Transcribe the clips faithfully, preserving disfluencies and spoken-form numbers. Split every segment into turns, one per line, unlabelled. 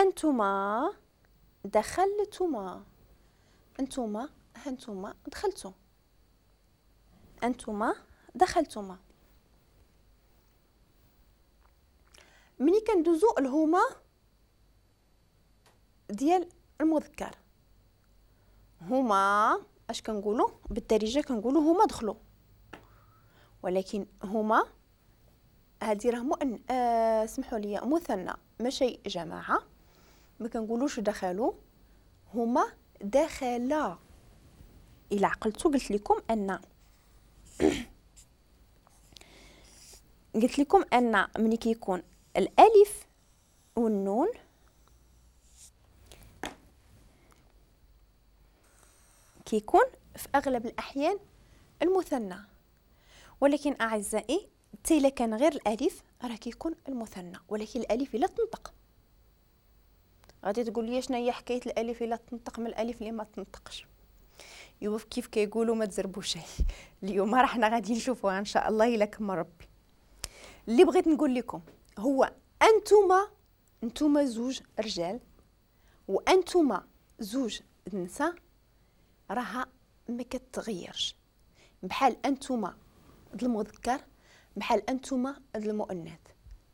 أنتما دخلتما. أنتما هانتوما دخلتوا. أنتما دخلتما. ملي كندوزو الهما ديال المذكر، هما اش كنقولوا بالدارجه؟ كنقولوا هما دخلوا، ولكن هما هذه راه مؤن آه سمحوا لي مثنى ماشي جماعه، ما كنقولوش دخلوا، هما دخلا. الى عقلتوا قلت لكم ان قلت لكم ان ملي كيكون الالف والنون كيكون في اغلب الاحيان المثنى، ولكن اعزائي حتى الا كان غير الالف راه كيكون المثنى، ولكن الالف الا تنطق. غادي تقول لي شنو هي حكايه الالف الا تنطق من الالف اللي ما تنطقش؟ ايوا كيف كيقولوا ما تزربوش. اليوم راه حنا غادي نشوفوها ان شاء الله الا كما ربي. اللي بغيت نقول لكم هو انتما انتما زوج رجال وانتما زوج نساء راها ما كتغيرش، بحال انتما د المذكر بحال انتما د المؤنث.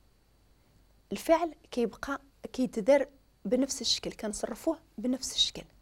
الفعل كيبقى كيتدار بنفس الشكل، كنصرفوه بنفس الشكل.